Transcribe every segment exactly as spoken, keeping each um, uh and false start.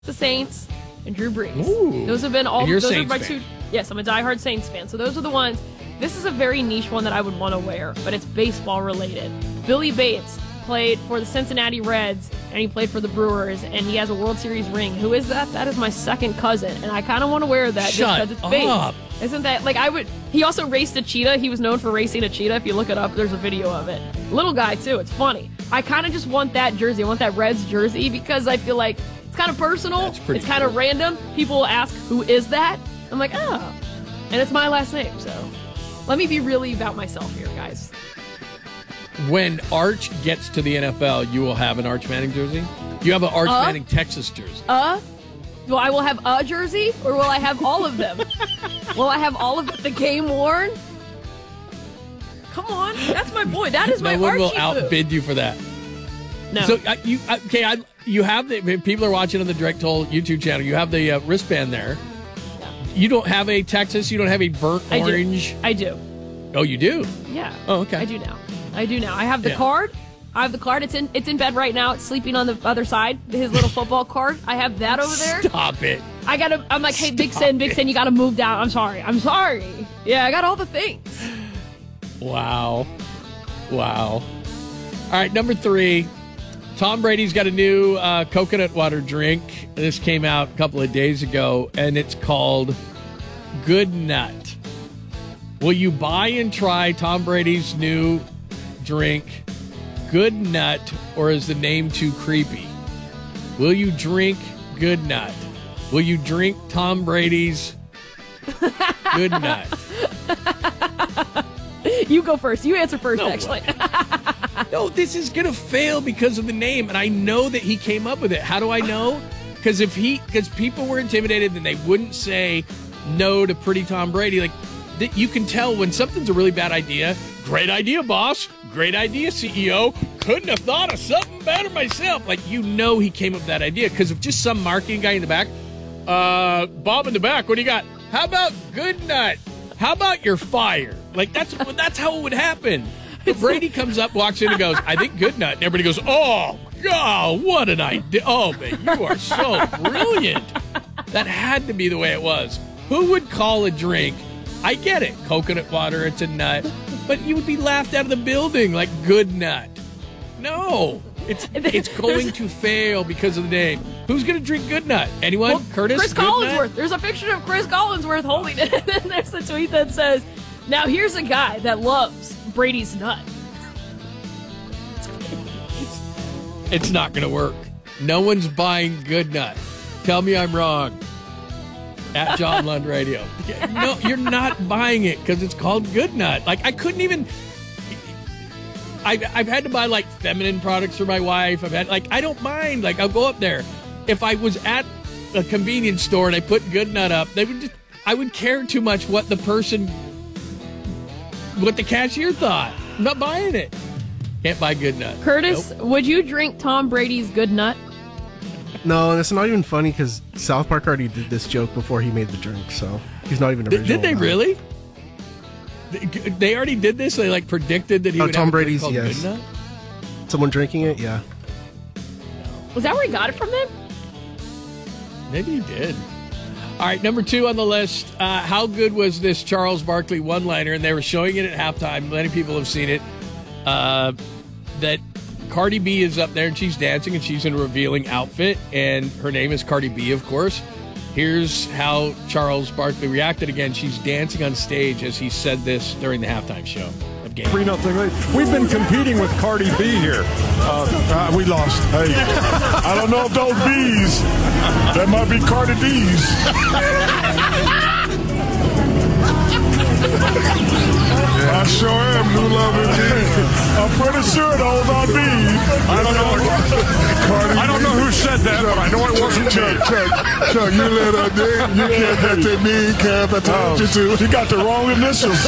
the Saints, and Drew Brees. Ooh. Those have been all. And you're a those Saints are my fan. two. Yes, I'm a diehard Saints fan. So those are the ones. This is a very niche one that I would want to wear, but it's baseball related. Billy Bates played for the Cincinnati Reds, and he played for the Brewers, and he has a World Series ring. Who is that? That is my second cousin, and I kind of want to wear that Shut just because it's Bates. up. Isn't that, like, I would, he also raced a cheetah. He was known for racing a cheetah. If you look it up, there's a video of it. Little guy, too. It's funny. I kind of just want that jersey. I want that Reds jersey because I feel like it's kind of personal. That's pretty It's kind of cool. random. People will ask, who is that? I'm like, oh. And it's my last name, so let me be really about myself here, guys. When Arch gets to the N F L, you will have an Arch Manning jersey? You have an Arch Uh? Manning Texas jersey. Uh? Well, I will have a jersey, or will I have all of them? Will I have all of the game worn? Come on, that's my boy. That is my No one Archie will boo. outbid you for that. No. So uh, you uh, okay? I, you have the if people are watching on the Direct Toll YouTube channel. You have the uh, wristband there. You don't have a Texas. You don't have a burnt I orange. do. I do. Oh, you do. Yeah. Oh, okay. I do now. I do now. I have the Yeah. card. I have the card. It's in. It's in bed right now. It's sleeping on the other side. His little football card. I have that over there. Stop it. I gotta. I'm like, hey, Big Stop Sin, Big it. Sin, you gotta move down. I'm sorry. I'm sorry. Yeah, I got all the things. Wow. Wow. All right, number three. Tom Brady's got a new uh, coconut water drink. This came out a couple of days ago, and it's called Good Nut. Will you buy and try Tom Brady's new drink, Good Nut, or is the name too creepy? Will you drink Good Nut? Will you drink Tom Brady's Good Nut? You go first. You answer first, No actually. No, this is going to fail because of the name, and I know that he came up with it. How do I know? Because if he, because people were intimidated, then they wouldn't say no to Pretty Tom Brady. Like, that you can tell when something's a really bad idea. Great idea, boss. Great idea, C E O. Couldn't have thought of something better myself. Like, you know he came up with that idea because of just some marketing guy in the back. Uh, Bob in the back, what do you got? How about Good Nut? How about you're fired? Like, that's that's how it would happen. But Brady comes up, walks in, and goes, I think Good Nut. And everybody goes, oh, God, what an idea. Oh, man, you are so brilliant. That had to be the way it was. Who would call a drink? I get it. Coconut water, it's a nut. But you would be laughed out of the building like Good Nut. No. It's it's going to fail because of the name. Who's going to drink Good Nut? Anyone? Well, Curtis? Chris Good Collinsworth. Nut? There's a picture of Chris Collinsworth holding it. And then there's the tweet that says, now here's a guy that loves Brady's nut. It's not going to work. No one's buying Good Nut. Tell me I'm wrong. At John Lund Radio. No, you're not buying it because it's called Good Nut. Like, I couldn't even... I've, I've had to buy, like, feminine products for my wife. I've had, like, I don't mind. Like, I'll go up there. If I was at a convenience store and I put Good Nut up, they would just... I would care too much what the person... what the cashier thought. I'm not buying it. Can't buy Good Nut. Curtis, Nope. would you drink Tom Brady's Good Nut? No, and it's not even funny because South Park already did this joke before he made the drink, so he's not even Did, original. did they about it. really? They, they already did this? They, like, predicted that he Oh, would Tom have a drink Brady's, called yes. Good Nut? Someone drinking it? Yeah. Was that where he got it from then? Maybe he did. All right, number two on the list. Uh, how good was this Charles Barkley one-liner? And they were showing it at halftime. Many people have seen it. Uh, that Cardi B is up there, and she's dancing, and she's in a revealing outfit. And her name is Cardi B, of course. Here's how Charles Barkley reacted again. She's dancing on stage as he said this during the halftime show of game. three nothing lead. We've been competing with Cardi B here. Uh, uh, we lost. Hey, I don't know if those B's, that might be Cardi D's. I sure am. New love indeed. I'm pretty sure those are B's. I don't know. Cardi I don't know who said that, but I know it wasn't me. Chuck, Chuck, Chuck, you let her dig. You can't let that mean calf. I told you to. She got the wrong initials.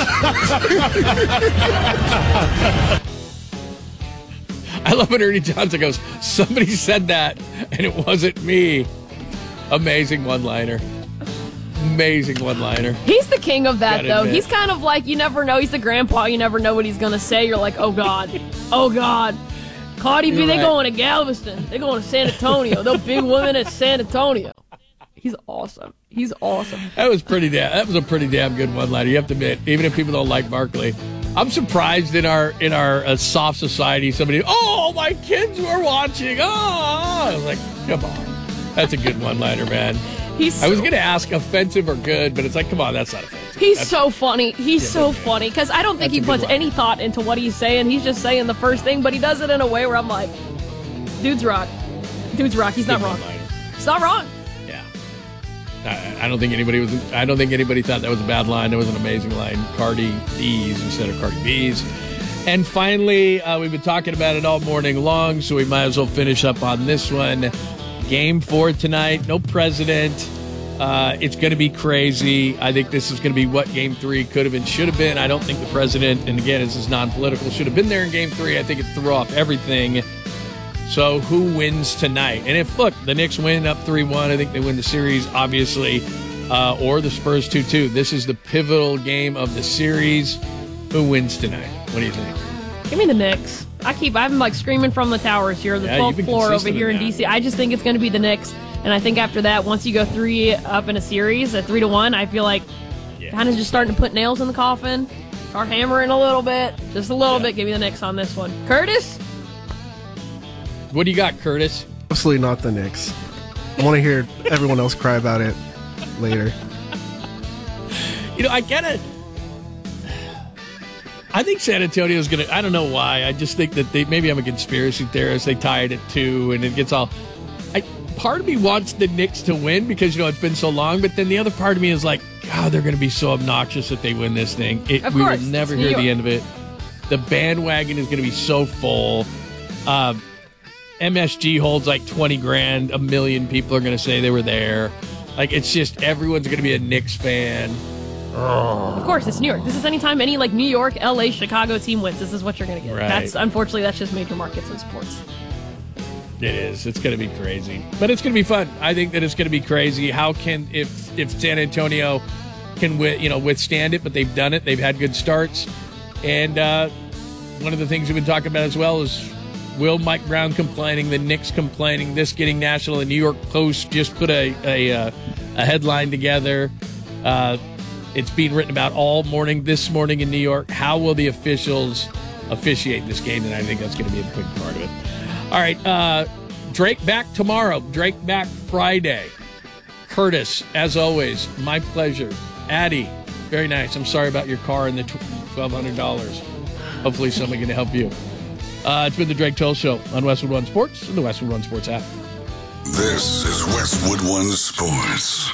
I love when Ernie Johnson goes, somebody said that, and it wasn't me. Amazing one-liner. Amazing one-liner. He's the king of that, Gotta though. admit. He's kind of like, you never know. He's the grandpa. You never know what he's going to say. You're like, oh, God. Oh, God. Cardi B, You're they right. going to Galveston. They going to San Antonio. The big women at San Antonio. He's awesome. He's awesome. That was pretty damn. That was a pretty damn good one-liner. You have to admit, even if people don't like Barkley, I'm surprised in our in our uh, soft society, somebody, oh, my kids were watching. Oh, I was like, come on, that's a good one-liner, man. He's. I was so- gonna ask offensive or good, but it's like, come on, that's not offensive. He's That's- so funny. He's Yeah, so but- funny because I don't think That's he a good puts line. any thought into what he's saying. He's just saying the first thing, but he does it in a way where I'm like, dude's rock. Dude's rock. He's not Good wrong. one-liner. He's not wrong. Yeah. I, I don't think anybody was. I don't think anybody thought that was a bad line. That was an amazing line. Cardi D's instead of Cardi B's. And finally, uh, we've been talking about it all morning long, so we might as well finish up on this one. Game four tonight. No president. Uh, it's going to be crazy. I think this is going to be what Game three could have been, should have been. I don't think the president, and again, this is non-political, should have been there in Game three. I think it threw off everything. So who wins tonight? And if, look, the Knicks win up three one, I think they win the series, obviously, uh, or the Spurs two two. This is the pivotal game of the series. Who wins tonight? What do you think? Give me the Knicks. I keep, I'm like screaming from the towers here, the Yeah, you've twelfth been floor over consistent here in in that. D C. I just think it's going to be the Knicks. And I think after that, once you go three up in a series at three to one, I feel like Yeah. kind of just starting to put nails in the coffin. Start hammering a little bit, just a little Yeah. bit. Give me the Knicks on this one. Curtis? What do you got, Curtis? Absolutely not the Knicks. I want to hear everyone else cry about it later. You know, I gotta. I think San Antonio's gonna. I don't know why. I just think that they. Maybe I'm a conspiracy theorist. They tie it at two, and it gets all. I part of me wants the Knicks to win because you know it's been so long, but then the other part of me is like, God, they're gonna be so obnoxious if they win this thing. It, Of we course, will never it's New hear the York. end of it. The bandwagon is gonna be so full. Um, M S G holds like twenty grand. A million people are gonna say they were there. Like it's just everyone's gonna be a Knicks fan. Of course, it's New York. This is anytime any like New York, L A, Chicago team wins. This is what you're going to get. Right. That's unfortunately that's just major markets in sports. It is. It's going to be crazy, but it's going to be fun. I think that it's going to be crazy. How can if if San Antonio can wi- you know withstand it? But they've done it. They've had good starts, and uh, one of the things we've been talking about as well is will Mike Brown complaining, the Knicks complaining, this getting national. The New York Post just put a a, uh, a headline together. Uh, it's being written about all morning this morning in New York. How will the officials officiate this game? And I think that's going to be a big part of it. All right, uh, Drake back tomorrow. Drake back Friday. Curtis, as always, my pleasure. Addie, very nice. I'm sorry about your car and the twelve hundred dollars. Hopefully someone can help you. Uh, it's been the Drake Toll Show on Westwood One Sports and the Westwood One Sports app. This is Westwood One Sports.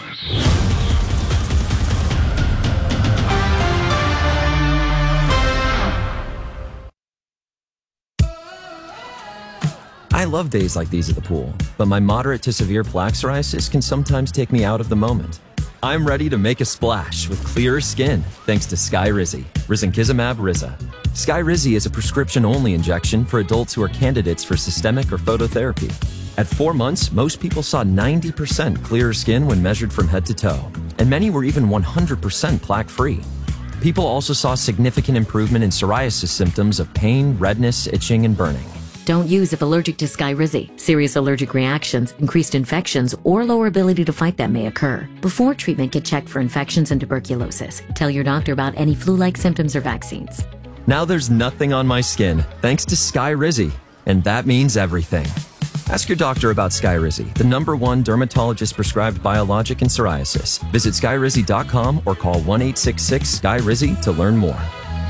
I love days like these at the pool, but my moderate to severe plaque psoriasis can sometimes take me out of the moment. I'm ready to make a splash with clearer skin thanks to Skyrizi, Risankizumab Riza. Skyrizi is a prescription-only injection for adults who are candidates for systemic or phototherapy. At four months, most people saw ninety percent clearer skin when measured from head to toe, and many were even one hundred percent plaque-free. People also saw significant improvement in psoriasis symptoms of pain, redness, itching, and burning. Don't use if allergic to Skyrizi. Serious allergic reactions, increased infections, or lower ability to fight them may occur. Before treatment, get checked for infections and tuberculosis. Tell your doctor about any flu-like symptoms or vaccines. Now there's nothing on my skin thanks to Skyrizi, and that means everything. Ask your doctor about Skyrizi, the number one dermatologist-prescribed biologic in psoriasis. Visit skyrizi dot com or call one eight six six Skyrizi to learn more.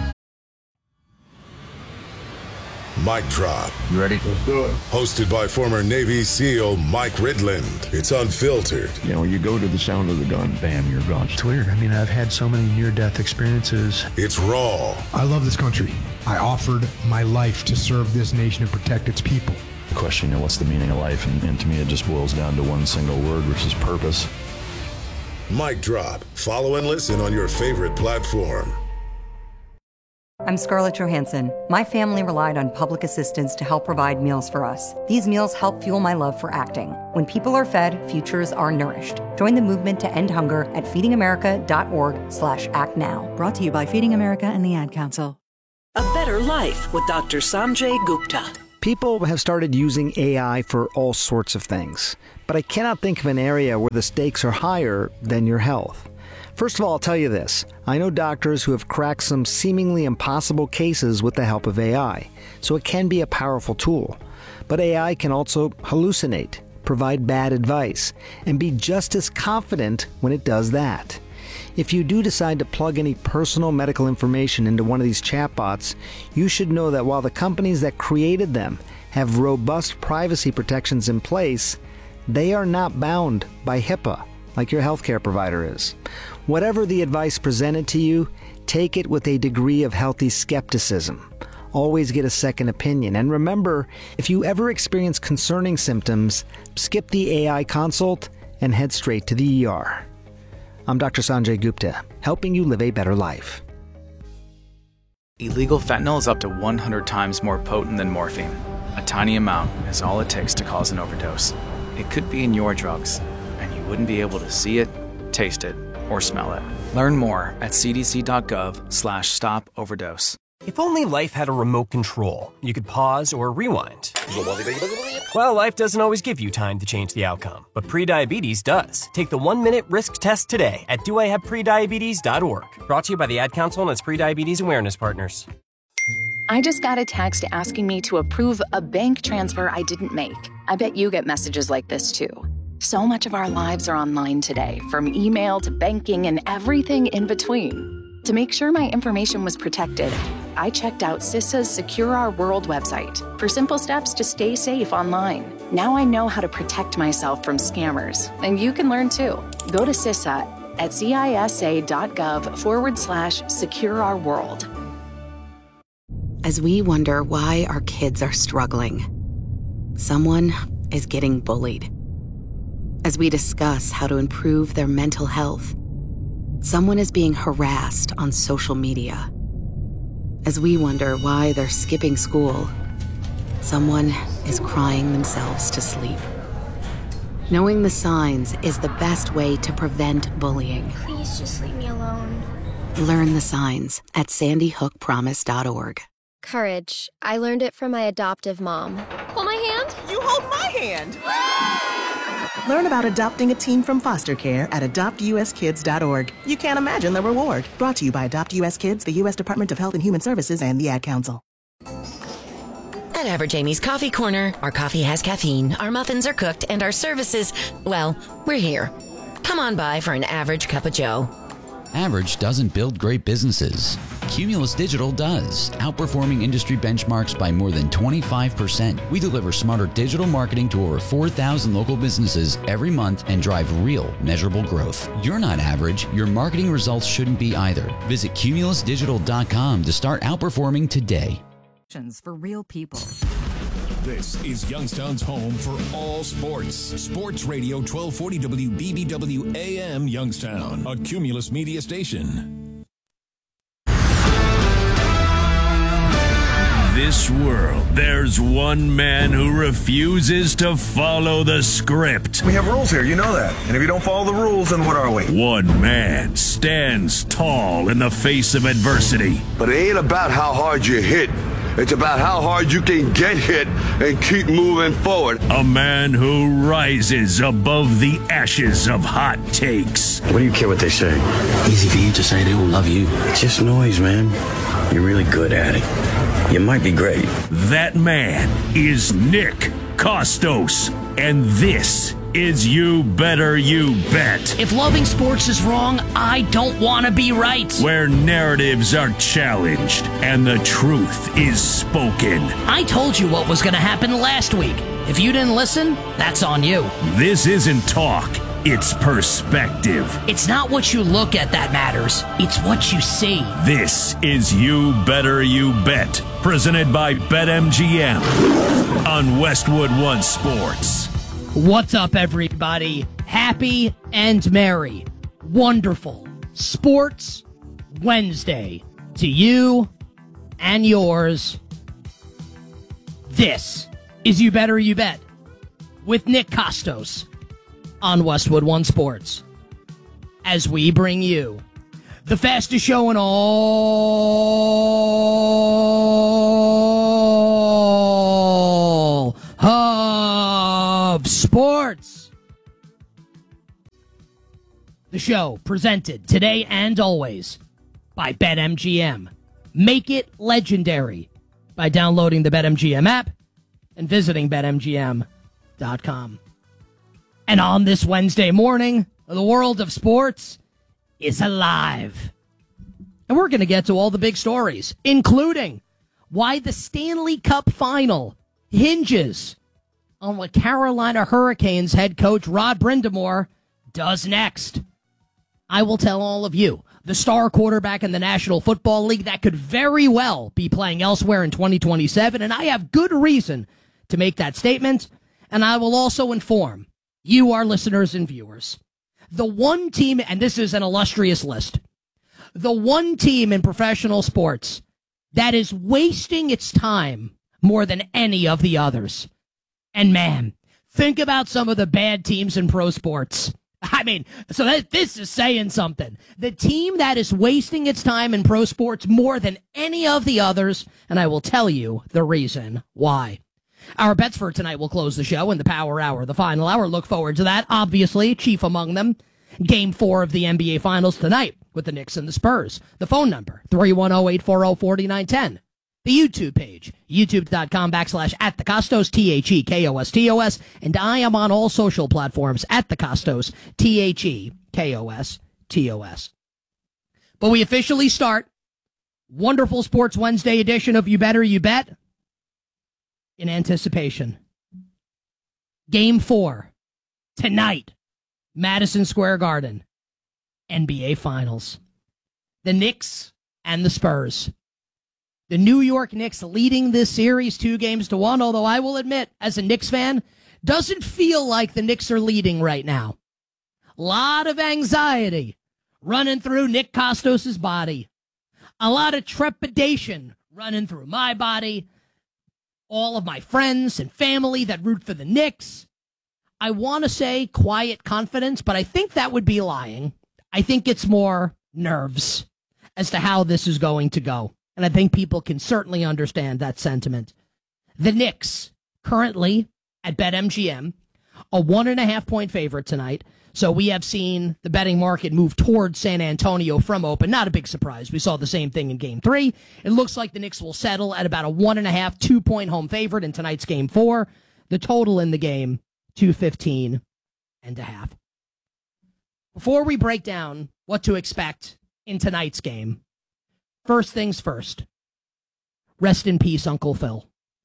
Mic Drop. You ready? Let's do it. Hosted by former Navy SEAL Mike Ridland. It's unfiltered. You know, you go to the sound of the gun, bam, you're gone. It's weird. I mean, I've had so many near-death experiences. It's raw. I love this country. I offered my life to serve this nation and protect its people. The question, you know, what's the meaning of life? And, and to me, it just boils down to one single word, which is purpose. Mic Drop. Follow and listen on your favorite platform. I'm Scarlett Johansson. My family relied on public assistance to help provide meals for us. These meals help fuel my love for acting. When people are fed, futures are nourished. Join the movement to end hunger at feedingamerica.org slash act now. Brought to you by Feeding America and the Ad Council. A better life with Doctor Sanjay Gupta. People have started using A I for all sorts of things, but I cannot think of an area where the stakes are higher than your health. First of all, I'll tell you this. I know doctors who have cracked some seemingly impossible cases with the help of A I, so it can be a powerful tool. But A I can also hallucinate, provide bad advice, and be just as confident when it does that. If you do decide to plug any personal medical information into one of these chatbots, you should know that while the companies that created them have robust privacy protections in place, they are not bound by HIPAA like your healthcare provider is. Whatever the advice presented to you, take it with a degree of healthy skepticism. Always get a second opinion. And remember, if you ever experience concerning symptoms, skip the A I consult and head straight to the E R. I'm Doctor Sanjay Gupta, helping you live a better life. Illegal fentanyl is up to one hundred times more potent than morphine. A tiny amount is all it takes to cause an overdose. It could be in your drugs, and you wouldn't be able to see it, taste it, or smell it. Learn more at cdc.gov slash stop overdose. If only life had a remote control, you could pause or rewind. Well, life doesn't always give you time to change the outcome, but prediabetes does. Take the one-minute risk test today at do I have prediabetes dot org. Brought to you by the Ad Council and its prediabetes awareness partners. I just got a text asking me to approve a bank transfer I didn't make. I bet you get messages like this too. So much of our lives are online today, from email to banking and everything in between. To make sure my information was protected, I checked out CISA's Secure Our World website for simple steps to stay safe online. Now I know how to protect myself from scammers, and you can learn too. Go to CISA at cisa.gov forward slash secure our world. As we wonder why our kids are struggling, someone is getting bullied. As we discuss how to improve their mental health, someone is being harassed on social media. As we wonder why they're skipping school, someone is crying themselves to sleep. Knowing the signs is the best way to prevent bullying. Please just leave me alone. Learn the signs at sandy hook promise dot org. Courage. I learned it from my adoptive mom. Hold my hand. You hold my hand. Learn about adopting a teen from foster care at adopt u s kids dot org. You can't imagine the reward. Brought to you by Adopt U S Kids, the U S Department of Health and Human Services, and the Ad Council. At Average Amy's Coffee Corner, our coffee has caffeine, our muffins are cooked, and our services, well, we're here. Come on by for an average cup of joe. Average doesn't build great businesses. Cumulus Digital does, outperforming industry benchmarks by more than twenty-five percent. We deliver smarter digital marketing to over four thousand local businesses every month and drive real, measurable growth. You're not average. Your marketing results shouldn't be either. Visit cumulus digital dot com to start outperforming today. For real people. This is Youngstown's home for all sports. Sports Radio twelve forty W B B W A M Youngstown, a Cumulus media station. This world, there's one man who refuses to follow the script. We have rules here, you know that. And if you don't follow the rules, then what are we? One man stands tall in the face of adversity. But it ain't about how hard you hit. It's about how hard you can get hit and keep moving forward. A man who rises above the ashes of hot takes. What do you care what they say? Easy for you to say they all love you. It's just noise, man. You're really good at it. You might be great. That man is Nick Kostos, and this is You Better You Bet. If loving sports is wrong, I don't want to be right. Where narratives are challenged and the truth is spoken. I told you what was going to happen last week. If you didn't listen, that's on you. This isn't talk, it's perspective. It's not what you look at that matters. It's what you see. This is You Better You Bet, presented by BetMGM on Westwood One Sports. What's up, everybody? Happy and merry, wonderful Sports Wednesday to you and yours. This is You Better You Bet with Nick Kostos on Westwood One Sports, as we bring you the fastest show in all Sports. The show presented today and always by BetMGM. Make it legendary by downloading the BetMGM app and visiting Bet M G M dot com. And on this Wednesday morning, the world of sports is alive. And we're going to get to all the big stories, including why the Stanley Cup final hinges on what Carolina Hurricanes head coach Rod Brind'Amour does next. I will tell all of you, the star quarterback in the National Football League that could very well be playing elsewhere in twenty twenty-seven, and I have good reason to make that statement, and I will also inform you, our listeners and viewers, the one team, and this is an illustrious list, the one team in professional sports that is wasting its time more than any of the others. And man, think about some of the bad teams in pro sports. I mean, so that, this is saying something. The team that is wasting its time in pro sports more than any of the others, and I will tell you the reason why. Our bets for tonight will close the show in the Power Hour, the final hour. Look forward to that. Obviously, chief among them, Game four of the N B A Finals tonight with the Knicks and the Spurs. The phone number, three one zero, eight four zero, four nine one zero. The YouTube page, youtube.com backslash at the Costos, T H E K O S T O S. And I am on all social platforms at the Costos, T H E K O S T O S. But we officially start wonderful Sports Wednesday edition of You Better You Bet in anticipation. Game four, tonight, Madison Square Garden, N B A Finals. The Knicks and the Spurs. The New York Knicks leading this series two games to one, although I will admit, as a Knicks fan, doesn't feel like the Knicks are leading right now. A lot of anxiety running through Nick Kostos' body. A lot of trepidation running through my body. All of my friends and family that root for the Knicks. I want to say quiet confidence, but I think that would be lying. I think it's more nerves as to how this is going to go. And I think people can certainly understand that sentiment. The Knicks, currently at BetMGM, a one and a half point favorite tonight. So we have seen the betting market move towards San Antonio from open. Not a big surprise. We saw the same thing in game three. It looks like the Knicks will settle at about a one and a half, two point home favorite in tonight's game four. The total in the game, two fifteen and a half. Before we break down what to expect in tonight's game, first things first, rest in peace, Uncle Phil.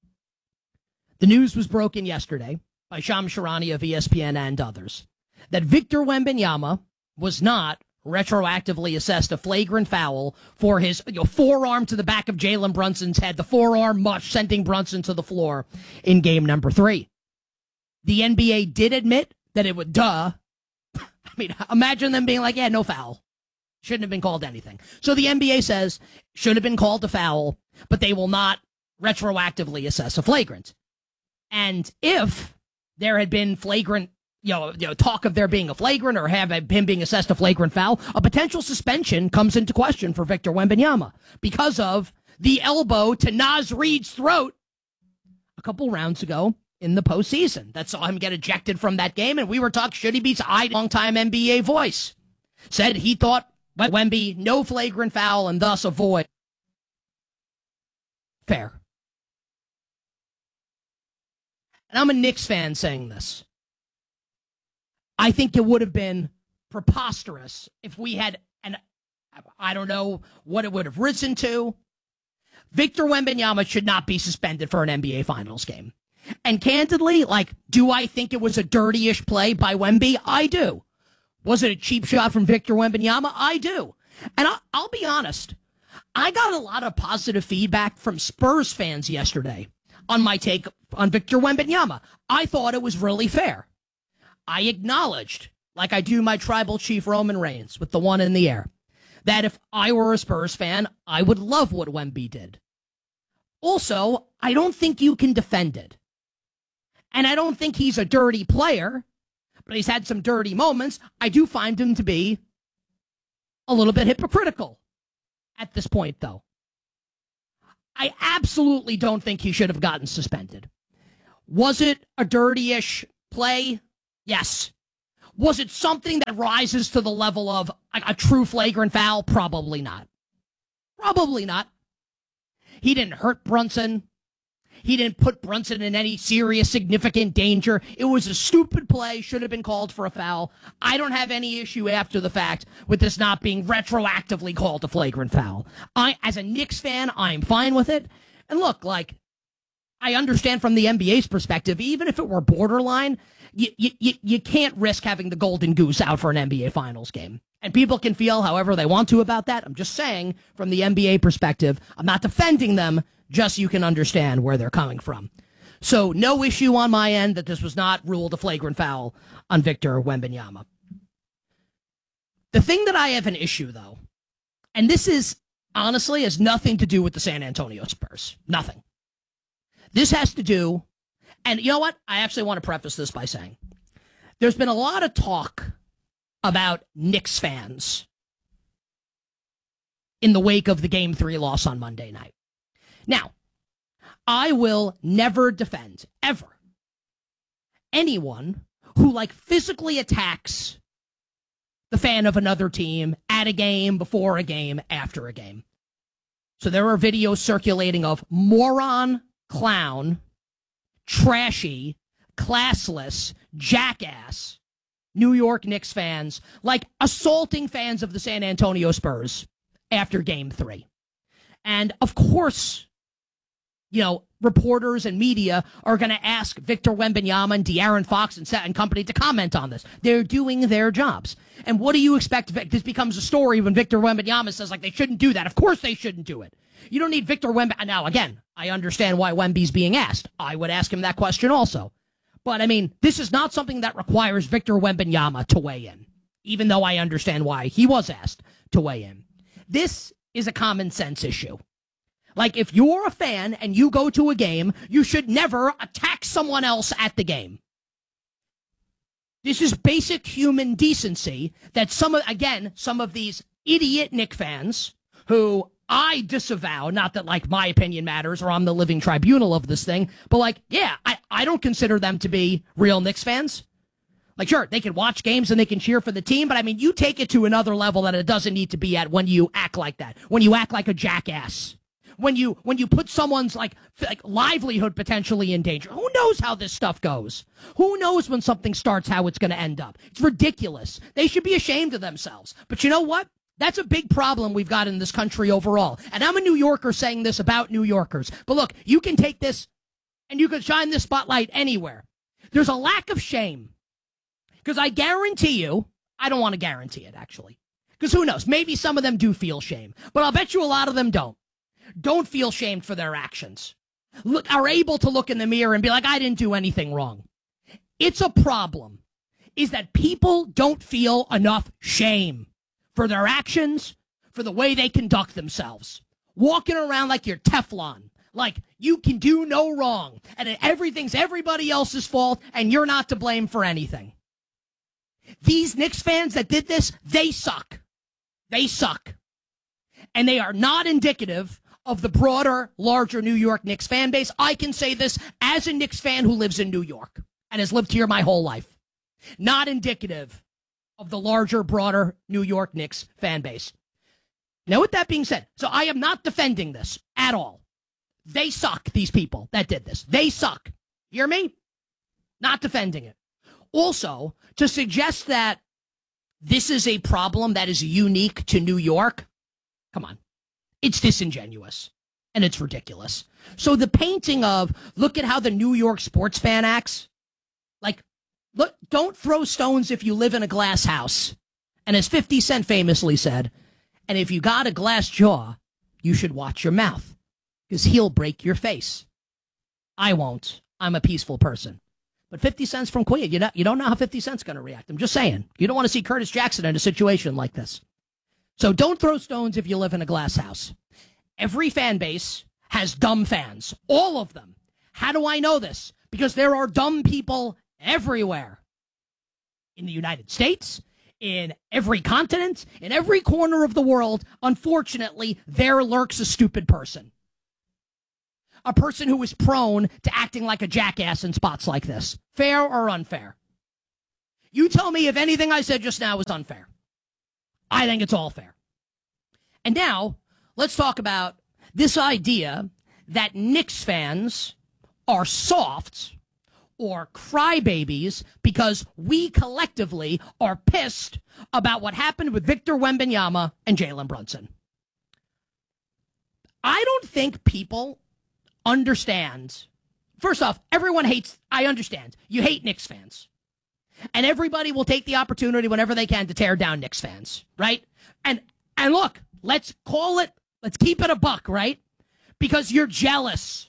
The news was broken yesterday by Shams Charania of E S P N and others that Victor Wembanyama was not retroactively assessed a flagrant foul for his you know, forearm to the back of Jalen Brunson's head, the forearm mush sending Brunson to the floor in game number three. The N B A did admit that it would, duh. I mean, imagine them being like, yeah, no foul. Shouldn't have been called anything. So the N B A says should have been called a foul, but they will not retroactively assess a flagrant. And if there had been flagrant, you know, you know, talk of there being a flagrant or have him being assessed a flagrant foul, a potential suspension comes into question for Victor Wembanyama because of the elbow to Naz Reid's throat a couple rounds ago in the postseason. That saw him get ejected from that game, and we were talking, should he be a long-time N B A voice? Said he thought Wemby, no flagrant foul, and thus avoid. Fair. And I'm a Knicks fan saying this. I think it would have been preposterous if we had, and I don't know what it would have risen to. Victor Wembanyama should not be suspended for an N B A Finals game. And candidly, like, do I think it was a dirty-ish play by Wemby? I do. Was it a cheap shot from Victor Wembanyama? I do. And I'll, I'll be honest, I got a lot of positive feedback from Spurs fans yesterday on my take on Victor Wembanyama. I thought it was really fair. I acknowledged, like I do my tribal chief Roman Reigns with the one in the air, that if I were a Spurs fan, I would love what Wemby did. Also, I don't think you can defend it. And I don't think he's a dirty player, but he's had some dirty moments. I do find him to be a little bit hypocritical at this point, though. I absolutely don't think he should have gotten suspended. Was it a dirty-ish play? Yes. Was it something that rises to the level of a, a true flagrant foul? Probably not. Probably not. He didn't hurt Brunson. He didn't put Brunson in any serious, significant danger. It was a stupid play, should have been called for a foul. I don't have any issue after the fact with this not being retroactively called a flagrant foul. I, as a Knicks fan, I'm fine with it. And look, like, I understand from the N B A's perspective, even if it were borderline, you, you, you can't risk having the golden goose out for an N B A Finals game. And people can feel however they want to about that. I'm just saying, from the N B A perspective, I'm not defending them, just so you can understand where they're coming from. So no issue on my end that this was not ruled a flagrant foul on Victor Wembanyama. The thing that I have an issue, though, and this is, honestly, has nothing to do with the San Antonio Spurs. Nothing. This has to do, and you know what? I actually want to preface this by saying, there's been a lot of talk about Knicks fans in the wake of the Game three loss on Monday night. Now, I will never defend, ever, anyone who, like, physically attacks the fan of another team at a game, before a game, after a game. So there are videos circulating of moron, clown, trashy, classless, jackass New York Knicks fans, like, assaulting fans of the San Antonio Spurs after Game three. And, of course, you know, reporters and media are going to ask Victor Wembanyama and De'Aaron Fox and, and company to comment on this. They're doing their jobs. And what do you expect? This becomes a story when Victor Wembanyama says, like, they shouldn't do that. Of course they shouldn't do it. You don't need Victor Wembanyama. Now, again, I understand why Wemby's being asked. I would ask him that question also. But, I mean, this is not something that requires Victor Wembanyama to weigh in, even though I understand why he was asked to weigh in. This is a common sense issue. Like, if you're a fan and you go to a game, you should never attack someone else at the game. This is basic human decency that some of, again, some of these idiot Knicks fans who I disavow, not that, like, my opinion matters or I'm the living tribunal of this thing, but, like, yeah, I, I don't consider them to be real Knicks fans. Like, sure, they can watch games and they can cheer for the team, but, I mean, you take it to another level that it doesn't need to be at when you act like that, when you act like a jackass. When you when you put someone's like like livelihood potentially in danger. Who knows how this stuff goes? Who knows when something starts how it's going to end up? It's ridiculous. They should be ashamed of themselves. But you know what? That's a big problem we've got in this country overall. And I'm a New Yorker saying this about New Yorkers. But look, you can take this and you can shine this spotlight anywhere. There's a lack of shame. Because I guarantee you, I don't want to guarantee it, actually. Because who knows? Maybe some of them do feel shame. But I'll bet you a lot of them don't. Don't feel shamed for their actions. Look, are able to look in the mirror and be like, I didn't do anything wrong. It's a problem, is that people don't feel enough shame for their actions, for the way they conduct themselves. Walking around like you're Teflon, like you can do no wrong, and everything's everybody else's fault, and you're not to blame for anything. These Knicks fans that did this, they suck. They suck. And they are not indicative of the broader, larger New York Knicks fan base. I can say this as a Knicks fan who lives in New York and has lived here my whole life. Not indicative of the larger, broader New York Knicks fan base. Now, with that being said, so I am not defending this at all. They suck, these people that did this. They suck. Hear me? Not defending it. Also, to suggest that this is a problem that is unique to New York, come on. It's disingenuous, and it's ridiculous. So the painting of, look at how the New York sports fan acts, like, look, don't throw stones if you live in a glass house. And as fifty Cent famously said, and if you got a glass jaw, you should watch your mouth, because he'll break your face. I won't. I'm a peaceful person. But fifty Cent's from Queen. You know, you don't know how fifty Cent's going to react. I'm just saying. You don't want to see Curtis Jackson in a situation like this. So don't throw stones if you live in a glass house. Every fan base has dumb fans. All of them. How do I know this? Because there are dumb people everywhere. In the United States, in every continent, in every corner of the world, unfortunately, there lurks a stupid person. a person who is prone to acting like a jackass in spots like this. Fair or unfair? You tell me if anything I said just now was unfair. I think it's all fair. And now, let's talk about this idea that Knicks fans are soft or crybabies because we collectively are pissed about what happened with Victor Wembanyama and Jalen Brunson. I don't think people understand. First off, everyone hates, I understand, you hate Knicks fans. And everybody will take the opportunity whenever they can to tear down Knicks fans, right? And and look, let's call it, let's keep it a buck, right? Because you're jealous.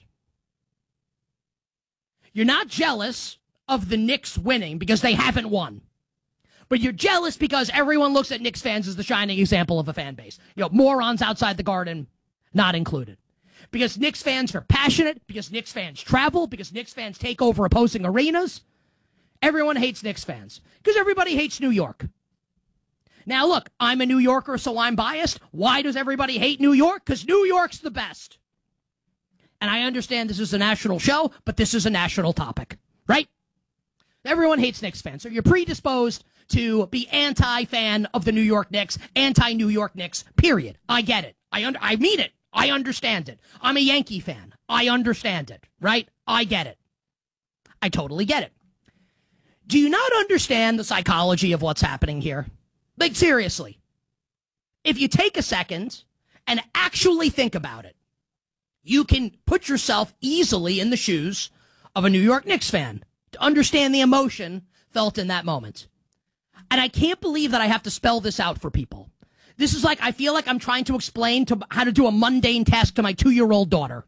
You're not jealous of the Knicks winning because they haven't won. But you're jealous because everyone looks at Knicks fans as the shining example of a fan base. You know, morons outside the garden, not included. Because Knicks fans are passionate, because Knicks fans travel, because Knicks fans take over opposing arenas. Everyone hates Knicks fans because everybody hates New York. Now, look, I'm a New Yorker, so I'm biased. Why does everybody hate New York? Because New York's the best. And I understand this is a national show, but this is a national topic, right? Everyone hates Knicks fans. So you're predisposed to be anti-fan of the New York Knicks, anti-New York Knicks, period. I get it. I un- I mean it. I understand it. I'm a Yankee fan. I understand it, right? I get it. I totally get it. Do you not understand the psychology of what's happening here? Like, seriously. If you take a second and actually think about it, you can put yourself easily in the shoes of a New York Knicks fan to understand the emotion felt in that moment. And I can't believe that I have to spell this out for people. This is like, I feel like I'm trying to explain to how to do a mundane task to my two-year-old daughter.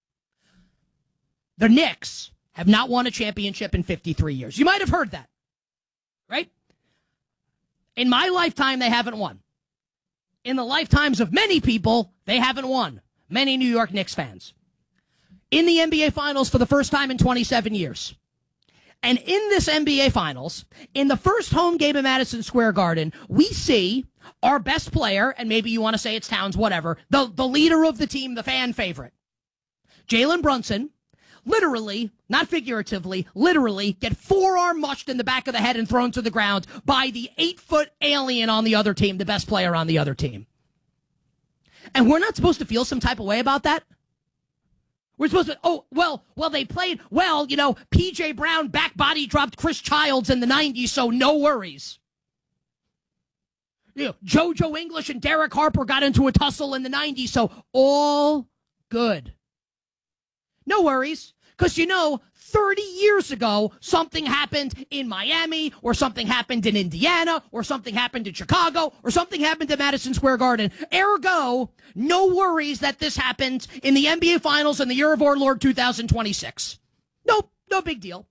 The Knicks have not won a championship in fifty-three years. You might have heard that, right? In my lifetime, they haven't won. In the lifetimes of many people, they haven't won. Many New York Knicks fans. In the N B A Finals for the first time in twenty-seven years. And in this N B A Finals, in the first home game at Madison Square Garden, we see our best player, and maybe you want to say it's Towns, whatever, the, the leader of the team, the fan favorite, Jalen Brunson, literally, not figuratively, literally get forearm mushed in the back of the head and thrown to the ground by the eight-foot alien on the other team, the best player on the other team. And we're not supposed to feel some type of way about that? We're supposed to, oh, well, well, they played, well, you know, P J Brown back body dropped Chris Childs in the nineties, so no worries. You know, JoJo English and Derek Harper got into a tussle in the nineties, so all good. No worries. Because, you know, thirty years ago, something happened in Miami, or something happened in Indiana, or something happened in Chicago, or something happened at Madison Square Garden. Ergo, no worries that this happened in the N B A Finals in the year of our Lord two thousand twenty-six. Nope, no big deal.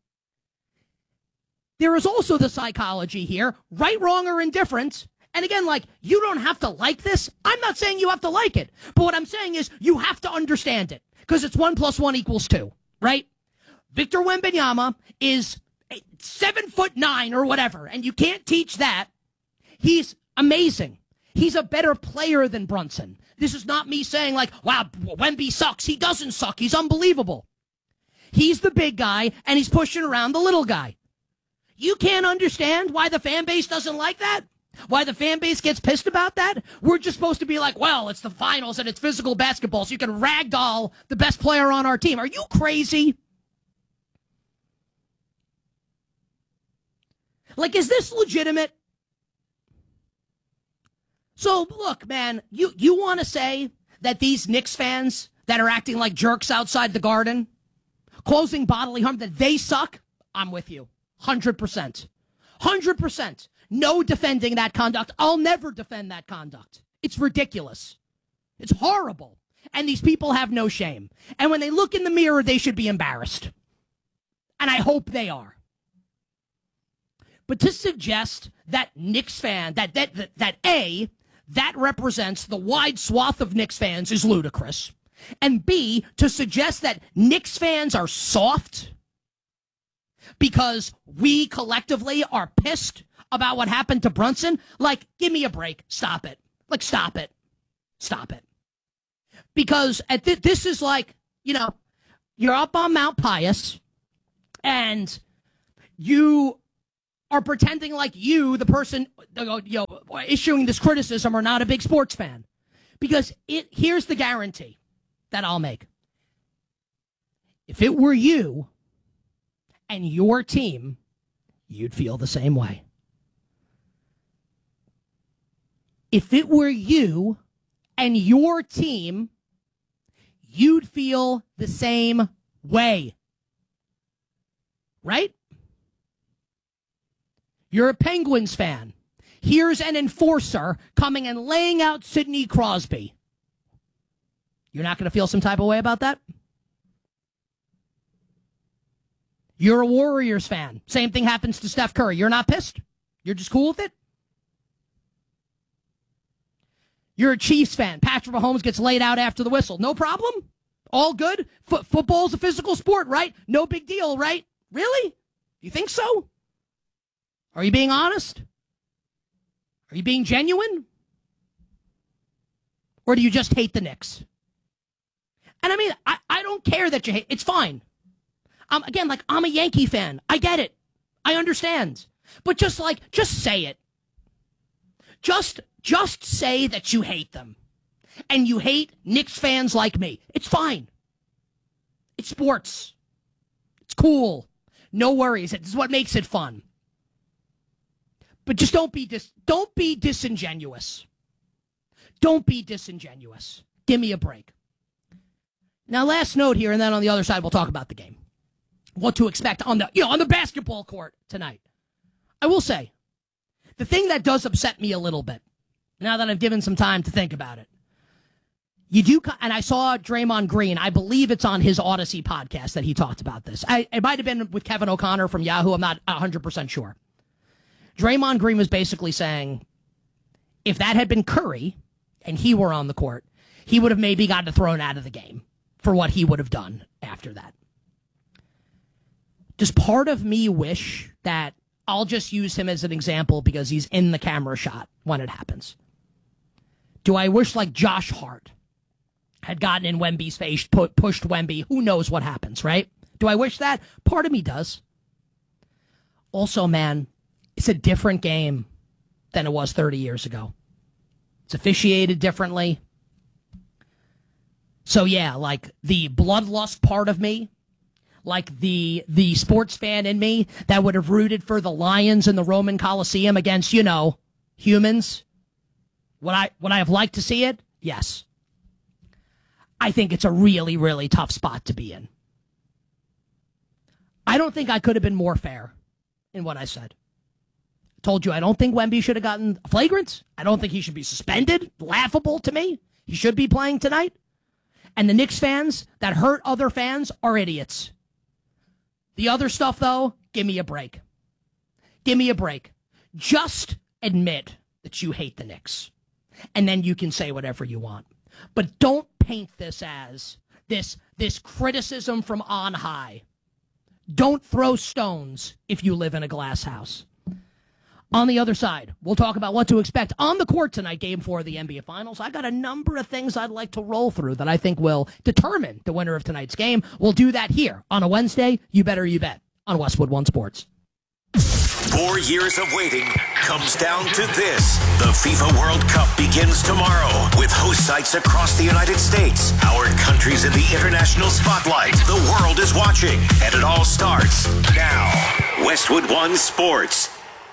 There is also the psychology here, right, wrong, or indifferent. And again, like, you don't have to like this. I'm not saying you have to like it. But what I'm saying is you have to understand it. Because it's one plus one equals two. Right? Victor Wembanyama is seven foot nine or whatever, and you can't teach that. He's amazing. He's a better player than Brunson. This is not me saying like, wow, Wemby sucks. He doesn't suck. He's unbelievable. He's the big guy, and he's pushing around the little guy. You can't understand why the fan base doesn't like that? Why the fan base gets pissed about that? We're just supposed to be like, well, it's the finals and it's physical basketball, so you can ragdoll the best player on our team. Are you crazy? Like, is this legitimate? So, look, man, you, you want to say that these Knicks fans that are acting like jerks outside the Garden, causing bodily harm, that they suck? I'm with you. one hundred percent. one hundred percent. No defending that conduct. I'll never defend that conduct. It's ridiculous. It's horrible. And these people have no shame. And when they look in the mirror, they should be embarrassed. And I hope they are. But to suggest that Knicks fan, that, that, that, that A, that represents the wide swath of Knicks fans is ludicrous. And B, to suggest that Knicks fans are soft because we collectively are pissed about what happened to Brunson, like, give me a break. Stop it. Like, stop it. Stop it. Because at th- this is like, you know, you're up on Mount Pius, and you are pretending like you, the person you know, issuing this criticism, are not a big sports fan. Because it here's the guarantee that I'll make. If it were you and your team, you'd feel the same way. If it were you and your team, you'd feel the same way. Right? You're a Penguins fan. Here's an enforcer coming and laying out Sidney Crosby. You're not going to feel some type of way about that? You're a Warriors fan. Same thing happens to Steph Curry. You're not pissed? You're just cool with it? You're a Chiefs fan. Patrick Mahomes gets laid out after the whistle. No problem? All good? F- football's a physical sport, right? No big deal, right? Really? You think so? Are you being honest? Are you being genuine? Or do you just hate the Knicks? And I mean, I, I don't care that you hate. It's fine. Um, again, like, I'm a Yankee fan. I get it. I understand. But just like, just say it. Just, just say that you hate them. And you hate Knicks fans like me. It's fine. It's sports. It's cool. No worries. It's what makes it fun. But just don't be dis- don't be disingenuous. Don't be disingenuous. Give me a break. Now, last note here, and then on the other side, we'll talk about the game. What to expect on the you know on the basketball court tonight. I will say, the thing that does upset me a little bit, now that I've given some time to think about it, you do, and I saw Draymond Green. I believe it's on his Odyssey podcast that he talked about this. I, it might have been with Kevin O'Connor from Yahoo. I'm not one hundred percent sure. Draymond Green was basically saying, if that had been Curry and he were on the court, he would have maybe gotten thrown out of the game for what he would have done after that. Does part of me wish that, I'll just use him as an example because he's in the camera shot when it happens. Do I wish like Josh Hart had gotten in Wemby's face, pu- pushed Wemby? Who knows what happens, right? Do I wish that? Part of me does. Also, man, it's a different game than it was thirty years ago. It's officiated differently. So yeah, like the bloodlust part of me, like the the sports fan in me that would have rooted for the Lions in the Roman Coliseum against, you know, humans. Would I would I have liked to see it? Yes. I think it's a really, really tough spot to be in. I don't think I could have been more fair in what I said. Told you I don't think Wemby should have gotten flagrant. I don't think he should be suspended. Laughable to me. He should be playing tonight. And the Knicks fans that hurt other fans are idiots. The other stuff, though, give me a break. Give me a break. Just admit that you hate the Knicks. And then you can say whatever you want. But don't paint this as this, this criticism from on high. Don't throw stones if you live in a glass house. On the other side, we'll talk about what to expect on the court tonight, game four of the N B A Finals. I got a number of things I'd like to roll through that I think will determine the winner of tonight's game. We'll do that here on a Wednesday, You Better You Bet, on Westwood One Sports. Four years of waiting comes down to this. The FIFA World Cup begins tomorrow with host sites across the United States. Our country's in the international spotlight. The world is watching, and it all starts now. Westwood One Sports.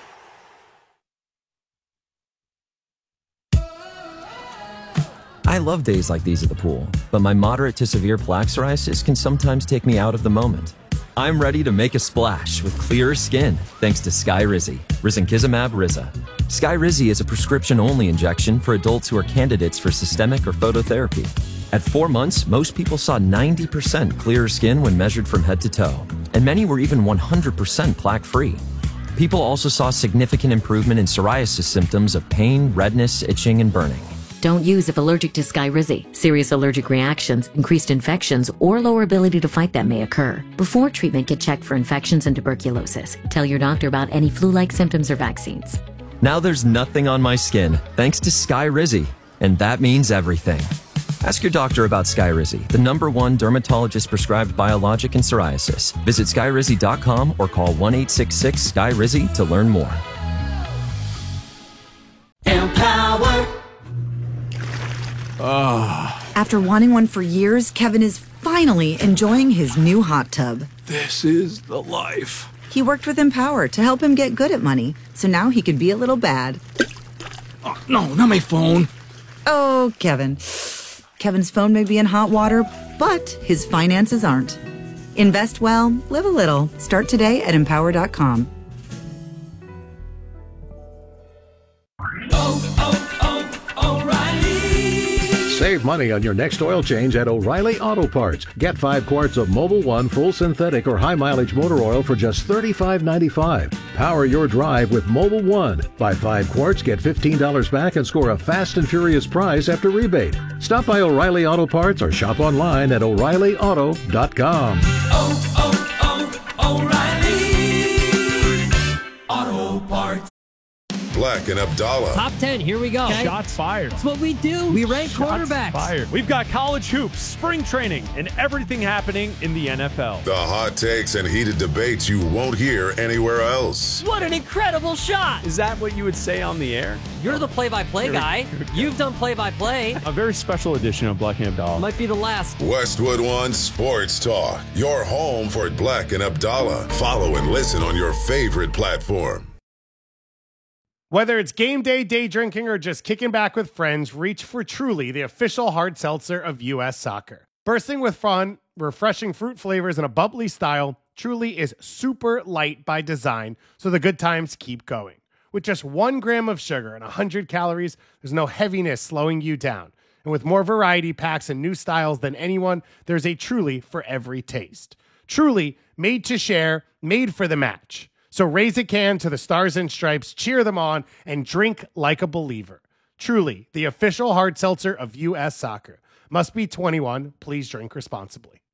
I love days like these at the pool, but my moderate to severe plaque psoriasis can sometimes take me out of the moment. I'm ready to make a splash with clearer skin thanks to Skyrizi, risankizumab Riza. Skyrizi is a prescription-only injection for adults who are candidates for systemic or phototherapy. At four months, most people saw ninety percent clearer skin when measured from head to toe, and many were even one hundred percent plaque-free. People also saw significant improvement in psoriasis symptoms of pain, redness, itching, and burning. Don't use if allergic to Skyrizi. Serious allergic reactions, increased infections, or lower ability to fight them may occur. Before treatment, get checked for infections and tuberculosis. Tell your doctor about any flu-like symptoms or vaccines. Now there's nothing on my skin thanks to Skyrizi, and that means everything. Ask your doctor about Skyrizi, the number one dermatologist-prescribed biologic in psoriasis. Visit skyrizi dot com or call one eight six six Sky Rizzy to learn more. Empower. Ah. After wanting one for years, Kevin is finally enjoying his new hot tub. This is the life. He worked with Empower to help him get good at money, so now he can be a little bad. Oh, no, not my phone. Oh, Kevin. Kevin's phone may be in hot water, but his finances aren't. Invest well, live a little. Start today at empower dot com. Save money on your next oil change at O'Reilly Auto Parts. Get five quarts of Mobil one full synthetic or high mileage motor oil for just thirty-five ninety-five. Power your drive with Mobil one. Buy five quarts, get fifteen dollars back, and score a fast and furious prize after rebate. Stop by O'Reilly Auto Parts or shop online at O'Reilly Auto dot com. Oh, oh, oh, O'Reilly Auto Parts. Black and Abdallah. Top ten, here we go. Okay. Shots fired. That's what we do. We rank Shots quarterbacks. Fired. We've got college hoops, spring training, and everything happening in the N F L. The hot takes and heated debates you won't hear anywhere else. What an incredible shot. Is that what you would say on the air? You're the play-by-play guy. You've done play-by-play. A very special edition of Black and Abdallah. Might be the last. Westwood One Sports Talk. Your home for Black and Abdallah. Follow and listen on your favorite platform. Whether it's game day, day drinking, or just kicking back with friends, reach for Truly, the official hard seltzer of U S Soccer. Bursting with fun, refreshing fruit flavors, and a bubbly style, Truly is super light by design, so the good times keep going. With just one gram of sugar and one hundred calories, there's no heaviness slowing you down. And with more variety packs and new styles than anyone, there's a Truly for every taste. Truly, made to share, made for the match. So raise a can to the Stars and Stripes, cheer them on, and drink like a believer. Truly, the official hard seltzer of U S Soccer. Must be twenty-one. Please drink responsibly.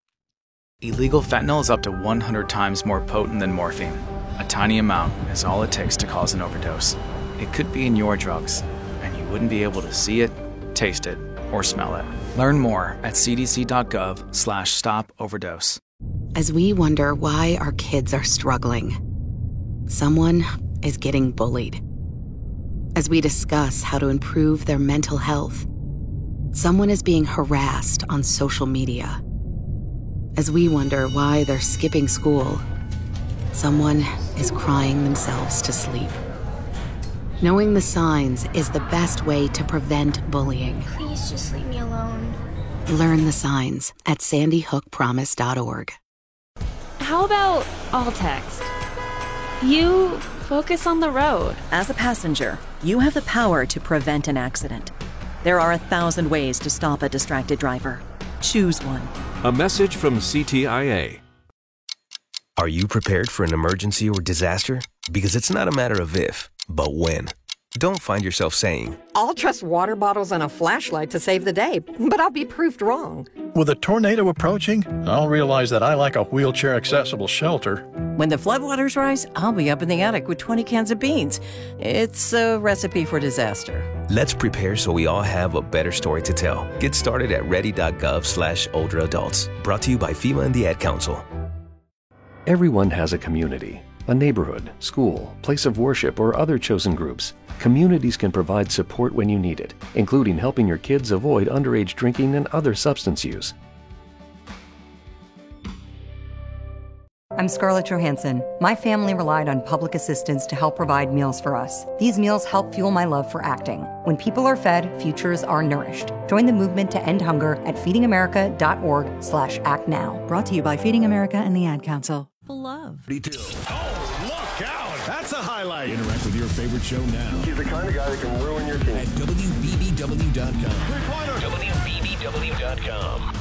Illegal fentanyl is up to one hundred times more potent than morphine. A tiny amount is all it takes to cause an overdose. It could be in your drugs, and you wouldn't be able to see it, taste it, or smell it. Learn more at c d c dot gov slash stop overdose. As we wonder why our kids are struggling, someone is getting bullied. As we discuss how to improve their mental health, someone is being harassed on social media. As we wonder why they're skipping school, someone is crying themselves to sleep. Knowing the signs is the best way to prevent bullying. Please just leave me alone. Learn the signs at sandy hook promise dot org. How about all text? You focus on the road. As a passenger, you have the power to prevent an accident. There are a thousand ways to stop a distracted driver. Choose one. A message from C T I A. Are you prepared for an emergency or disaster? Because it's not a matter of if, but when. Don't find yourself saying, I'll trust water bottles and a flashlight to save the day, but I'll be proved wrong. With a tornado approaching, I'll realize that I like a wheelchair-accessible shelter. When the floodwaters rise, I'll be up in the attic with twenty cans of beans. It's a recipe for disaster. Let's prepare so we all have a better story to tell. Get started at ready.gov slash older adults. Brought to you by FEMA and the Ad Council. Everyone has a community, a neighborhood, school, place of worship, or other chosen groups. Communities can provide support when you need it, including helping your kids avoid underage drinking and other substance use. I'm Scarlett Johansson. My family relied on public assistance to help provide meals for us. These meals help fuel my love for acting. When people are fed, futures are nourished. Join the movement to end hunger at feeding america dot org slash act now. Brought to you by Feeding America and the Ad Council. Love. Oh, look out. That's a highlight. Interact with your favorite show now. He's the kind of guy that can ruin your team. At W B B W dot com. W B B W dot com.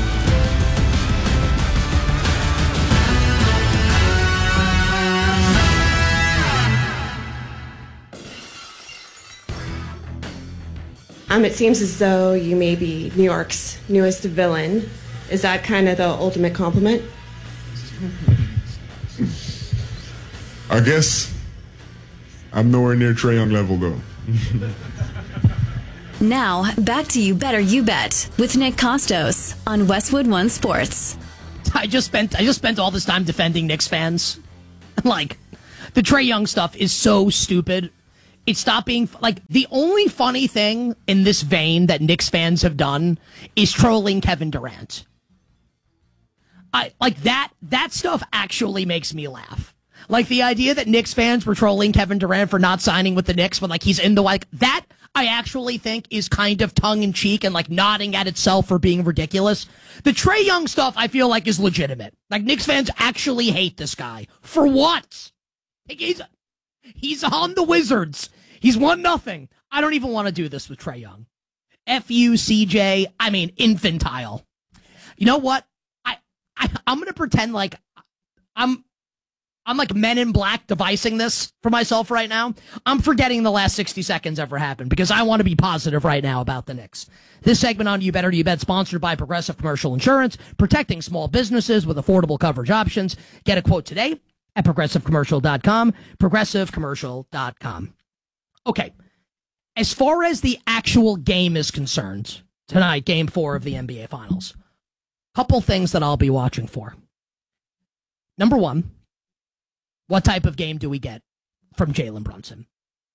Um, it seems as though you may be New York's newest villain. Is that kind of the ultimate compliment? I guess I'm nowhere near Trae Young level, though. Now, back to You Better You Bet with Nick Costos on Westwood One Sports. I just spent I just spent all this time defending Knicks fans. Like, the Trae Young stuff is so stupid. It stopped being, like, the only funny thing in this vein that Knicks fans have done is trolling Kevin Durant. I like that that stuff actually makes me laugh. Like, the idea that Knicks fans were trolling Kevin Durant for not signing with the Knicks when, like, he's in the, like, that I actually think is kind of tongue-in-cheek and, like, nodding at itself for being ridiculous. The Trae Young stuff, I feel like, is legitimate. Like, Knicks fans actually hate this guy. For what? Like, he's, he's on the Wizards. He's won nothing. I don't even want to do this with Trae Young. F U, C J, I mean, infantile. You know what? I, I, I'm going to pretend like I'm... I'm like Men in Black devising this for myself right now. I'm forgetting the last sixty seconds ever happened because I want to be positive right now about the Knicks. This segment on You Better You Bet sponsored by Progressive Commercial Insurance, protecting small businesses with affordable coverage options. Get a quote today at progressive commercial dot com, progressive commercial dot com. Okay, as far as the actual game is concerned, tonight, game four of the N B A Finals, couple things that I'll be watching for. Number one, what type of game do we get from Jalen Brunson?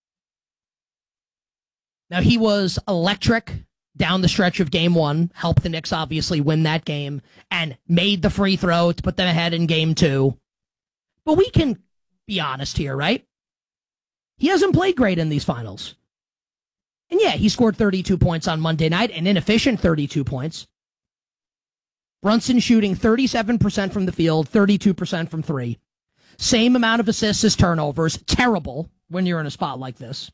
Now, he was electric down the stretch of game one, helped the Knicks obviously win that game, and made the free throw to put them ahead in game two. But we can be honest here, right? He hasn't played great in these finals. And yeah, he scored thirty-two points on Monday night, an inefficient thirty-two points. Brunson shooting thirty-seven percent from the field, thirty-two percent from three. Same amount of assists as turnovers. Terrible when you're in a spot like this.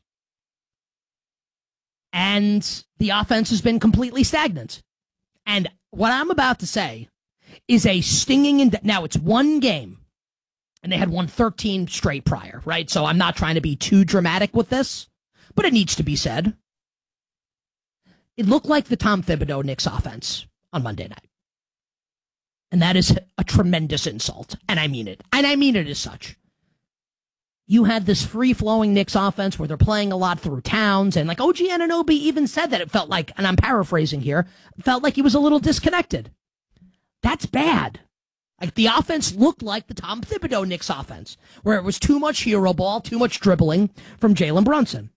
And the offense has been completely stagnant. And what I'm about to say is a stinging... Ind- now, it's one game. And they had won thirteen straight prior, right? So I'm not trying to be too dramatic with this. But it needs to be said. It looked like the Tom Thibodeau Knicks offense on Monday night. And that is a tremendous insult. And I mean it. And I mean it as such. You had this free-flowing Knicks offense where they're playing a lot through Towns. And like O G Anunoby even said that it felt like, and I'm paraphrasing here, felt like he was a little disconnected. That's bad. Like the offense looked like the Tom Thibodeau Knicks offense, where it was too much hero ball, too much dribbling from Jalen Brunson.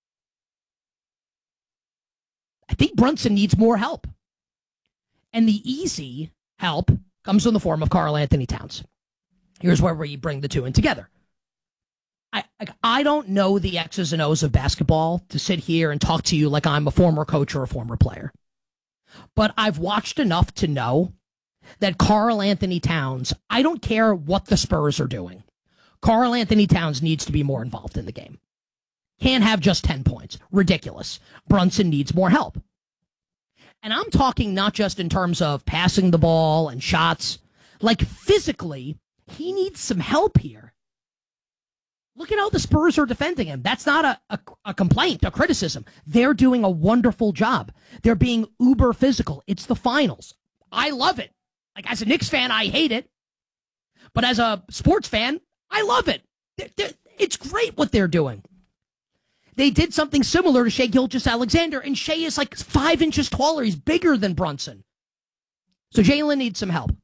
I think Brunson needs more help. And the easy help comes in the form of Karl Anthony Towns. Here's where we bring the two in together. I, I I don't know the X's and O's of basketball to sit here and talk to you like I'm a former coach or a former player. But I've watched enough to know that Karl Anthony Towns, I don't care what the Spurs are doing. Karl Anthony Towns needs to be more involved in the game. Can't have just ten points. Ridiculous. Brunson needs more help. And I'm talking not just in terms of passing the ball and shots. Like, physically, he needs some help here. Look at how the Spurs are defending him. That's not a, a, a complaint, a criticism. They're doing a wonderful job. They're being uber physical. It's the finals. I love it. Like, as a Knicks fan, I hate it. But as a sports fan, I love it. They're, they're, it's great what they're doing. They did something similar to Shai Gilgeous-Alexander, and Shai is like five inches taller. He's bigger than Brunson. So Jalen needs some help.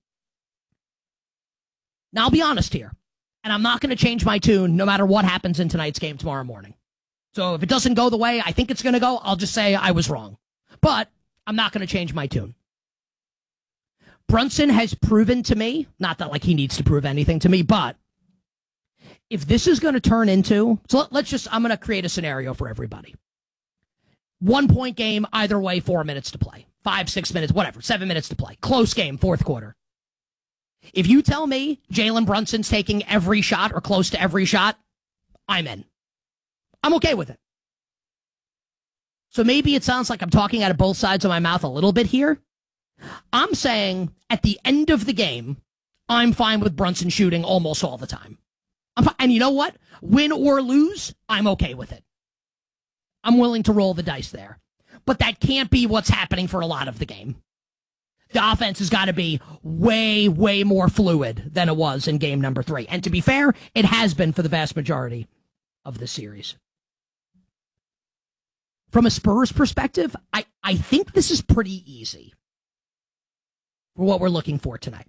Now, I'll be honest here, and I'm not going to change my tune no matter what happens in tonight's game tomorrow morning. So if it doesn't go the way I think it's going to go, I'll just say I was wrong. But I'm not going to change my tune. Brunson has proven to me, not that like he needs to prove anything to me, but if this is going to turn into, so let, let's just, I'm going to create a scenario for everybody. One point game, either way, four minutes to play. Five, six minutes, whatever, seven minutes to play. Close game, fourth quarter. If you tell me Jalen Brunson's taking every shot or close to every shot, I'm in. I'm okay with it. So maybe it sounds like I'm talking out of both sides of my mouth a little bit here. I'm saying at the end of the game, I'm fine with Brunson shooting almost all the time. I'm fine. And you know what? Win or lose, I'm okay with it. I'm willing to roll the dice there. But that can't be what's happening for a lot of the game. The offense has got to be way, way more fluid than it was in game number three. And to be fair, it has been for the vast majority of the series. from a Spurs perspective, I, I think this is pretty easy for what we're looking for tonight.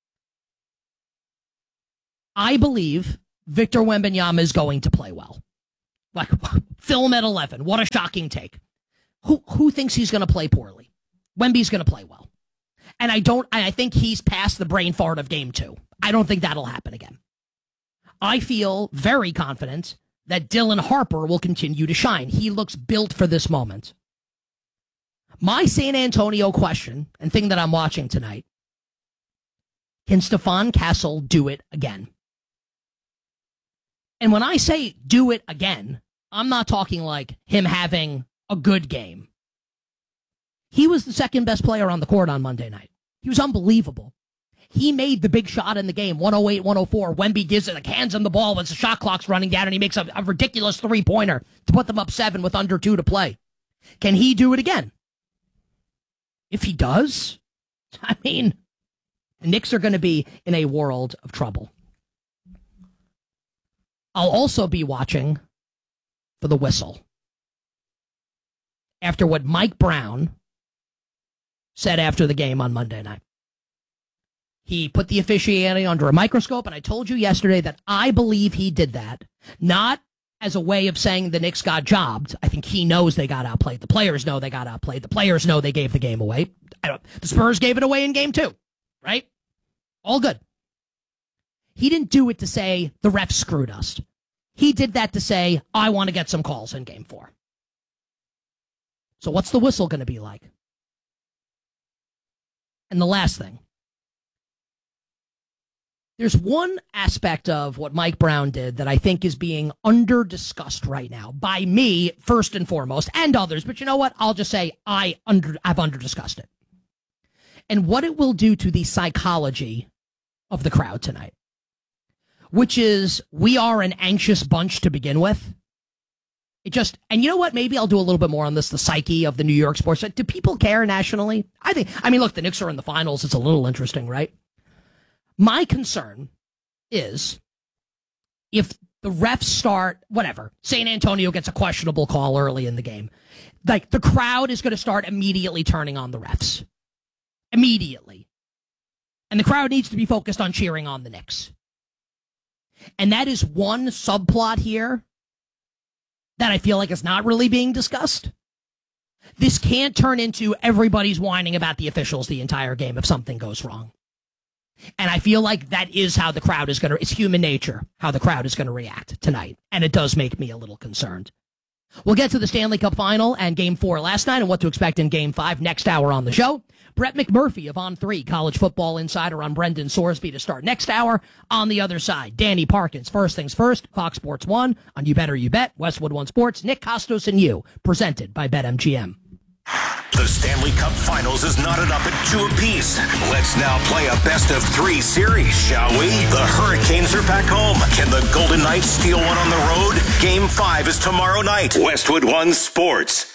I believe Victor Wembanyama is going to play well. Like, film at eleven. What a shocking take. Who who thinks he's going to play poorly? Wemby's going to play well. And I don't, I think he's past the brain fart of game two. I don't think that'll happen again. I feel very confident that Dylan Harper will continue to shine. He looks built for this moment. My San Antonio question, and thing that I'm watching tonight, can Stephon Castle do it again? And when I say do it again, I'm not talking like him having a good game. He was the second best player on the court on Monday night. He was unbelievable. He made the big shot in the game, one oh eight one oh four. Wemby gives it, like, hands him the ball as the shot clock's running down, and he makes a, a ridiculous three-pointer to put them up seven with under two to play. Can he do it again? If he does, I mean, the Knicks are going to be in a world of trouble. I'll also be watching for the whistle. After what Mike Brown said after the game on Monday night. He put the officiating under a microscope, and I told you yesterday that I believe he did that, not as a way of saying the Knicks got jobbed. I think he knows they got outplayed. The players know they got outplayed. The players know they gave the game away. I don't, the Spurs gave it away in game two, right? All good. He didn't do it to say the refs screwed us. He did that to say, I want to get some calls in game four. So what's the whistle going to be like? And the last thing. There's one aspect of what Mike Brown did that I think is being under-discussed right now by me, first and foremost, and others. But you know what? I'll just say I under, I've under-discussed it. And what it will do to the psychology of the crowd tonight, which is we are an anxious bunch to begin with. It just, and you know what? Maybe I'll do a little bit more on this, the psyche of the New York sports. Do people care nationally? I think, I mean, look, the Knicks are in the finals. It's a little interesting, right? My concern is if the refs start, whatever, San Antonio gets a questionable call early in the game, like the crowd is going to start immediately turning on the refs. Immediately. And the crowd needs to be focused on cheering on the Knicks. And that is one subplot here that I feel like is not really being discussed. This can't turn into everybody's whining about the officials the entire game if something goes wrong. And I feel like that is how the crowd is going to, it's human nature, how the crowd is going to react tonight. And it does make me a little concerned. We'll get to the Stanley Cup final and game four last night and what to expect in game five next hour on the show. Brett McMurphy of On three, college football insider on Brendan Sorsby to start next hour. On the other side, Danny Parkins, First Things First, Fox Sports one on You Better You Bet, Westwood One Sports, Nick Costos and you, presented by BetMGM. The Stanley Cup Finals is knotted up at two apiece. Let's now play a best of three series, shall we? The Hurricanes are back home. Can the Golden Knights steal one on the road? Game five is tomorrow night. Westwood One Sports.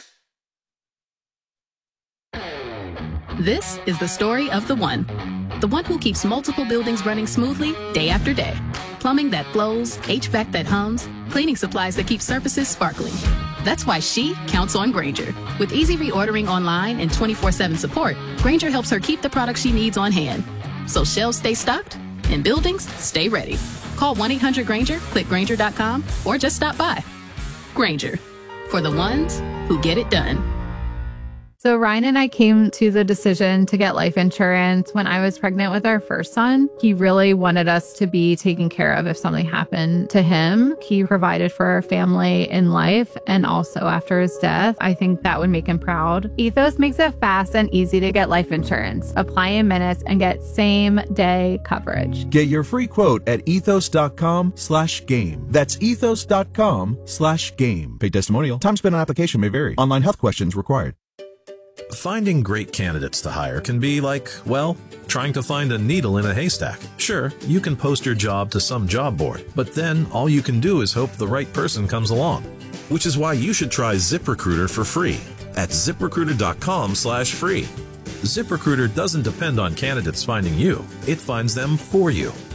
This is the story of the one. The one who keeps multiple buildings running smoothly day after day. Plumbing that flows, H V A C that hums, cleaning supplies that keep surfaces sparkling. That's why she counts on Grainger. With easy reordering online and twenty-four seven support, Grainger helps her keep the products she needs on hand. So shelves stay stocked and buildings stay ready. Call one eight hundred Grainger, click Grainger dot com, or just stop by. Grainger, for the ones who get it done. So Ryan and I came to the decision to get life insurance when I was pregnant with our first son. He really wanted us to be taken care of if something happened to him. He provided for our family in life and also after his death. I think that would make him proud. Ethos makes it fast and easy to get life insurance. Apply in minutes and get same day coverage. Get your free quote at ethos.com slash game. That's ethos.com slash game. Paid testimonial. Time spent on application may vary. Online health questions required. Finding great candidates to hire can be like, well, trying to find a needle in a haystack. Sure, you can post your job to some job board, but then all you can do is hope the right person comes along. Which is why you should try ZipRecruiter for free at ziprecruiter.com slash free. ZipRecruiter doesn't depend on candidates finding you. It finds them for you.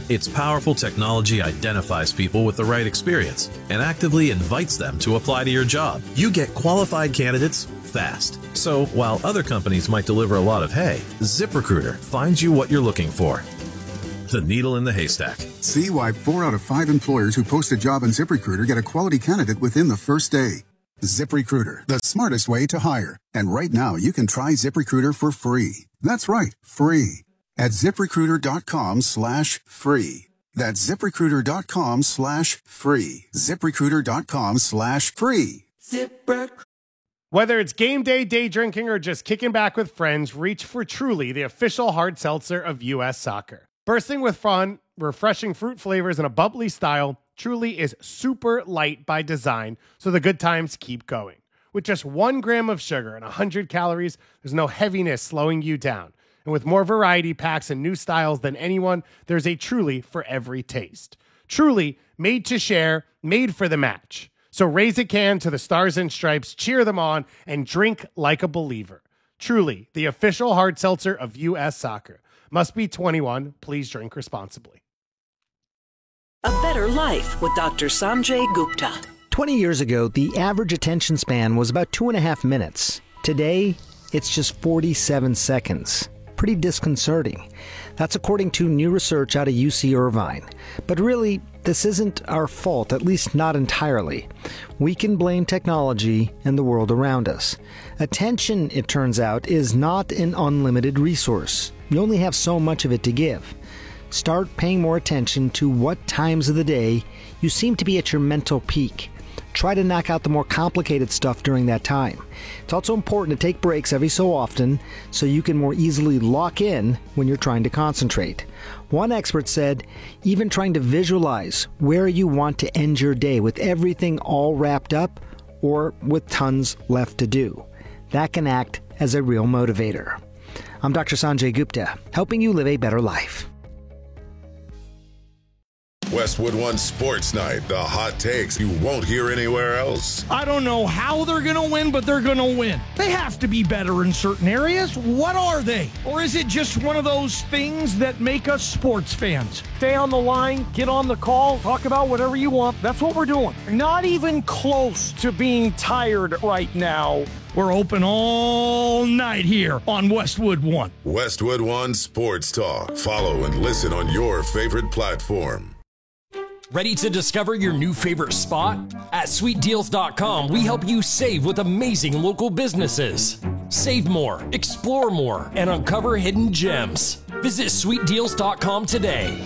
Its powerful technology identifies people with the right experience and actively invites them to apply to your job. You get qualified candidates fast. So while other companies might deliver a lot of hay, ZipRecruiter finds you what you're looking for. The needle in the haystack. See why four out of five employers who post a job on ZipRecruiter get a quality candidate within the first day. ZipRecruiter, the smartest way to hire. And right now, you can try ZipRecruiter for free. That's right, free. At ZipRecruiter.com slash free. That's ZipRecruiter.com slash free. ZipRecruiter.com slash free. ZipRecruiter. Whether it's game day, day drinking, or just kicking back with friends, reach for Truly, the official hard seltzer of U S Soccer. Bursting with fun, refreshing fruit flavors, and a bubbly style, Truly is super light by design, so the good times keep going. With just one gram of sugar and one hundred calories, there's no heaviness slowing you down. And with more variety packs and new styles than anyone, there's a Truly for every taste. Truly, made to share, made for the match. So raise a can to the Stars and Stripes, cheer them on, and drink like a believer. Truly, the official hard seltzer of U S Soccer. Must be twenty-one. Please drink responsibly. A Better Life with Doctor Sanjay Gupta. twenty years ago, the average attention span was about two and a half minutes. Today, it's just forty-seven seconds. Pretty disconcerting. That's according to new research out of U C Irvine. But really, this isn't our fault, at least not entirely. We can blame technology and the world around us. Attention, it turns out, is not an unlimited resource. You only have so much of it to give. Start paying more attention to what times of the day you seem to be at your mental peak. Try to knock out the more complicated stuff during that time. It's also important to take breaks every so often so you can more easily lock in when you're trying to concentrate. One expert said, even trying to visualize where you want to end your day with everything all wrapped up or with tons left to do. That can act as a real motivator. I'm Doctor Sanjay Gupta, helping you live a better life. Westwood One Sports Night, the hot takes you won't hear anywhere else. I don't know how they're going to win, but they're going to win. They have to be better in certain areas. What are they? Or is it just one of those things that make us sports fans? Stay on the line, get on the call, talk about whatever you want. That's what we're doing. Not even close to being tired right now. We're open all night here on Westwood One. Westwood One Sports Talk. Follow and listen on your favorite platform. Ready to discover your new favorite spot? At sweet deals dot com, we help you save with amazing local businesses. Save more, explore more, and uncover hidden gems. Visit sweet deals dot com today.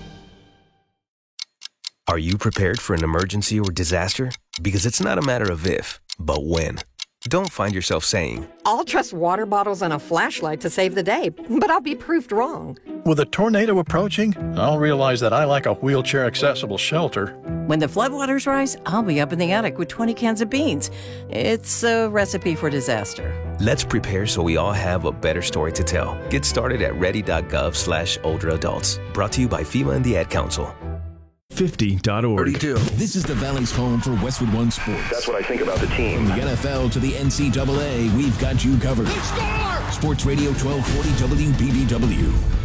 Are you prepared for an emergency or disaster? Because it's not a matter of if, but when. Don't find yourself saying, I'll trust water bottles and a flashlight to save the day, but I'll be proved wrong. With a tornado approaching, I'll realize that I lack a wheelchair-accessible shelter. When the floodwaters rise, I'll be up in the attic with twenty cans of beans. It's a recipe for disaster. Let's prepare so we all have a better story to tell. Get started at ready.gov slash older adults. Brought to you by FEMA and the Ad Council. fifty dot org. thirty-two. This is the Valley's home for Westwood One Sports. That's what I think about the team. From the N F L to the N C double A, we've got you covered. Sports Radio twelve forty W B B W.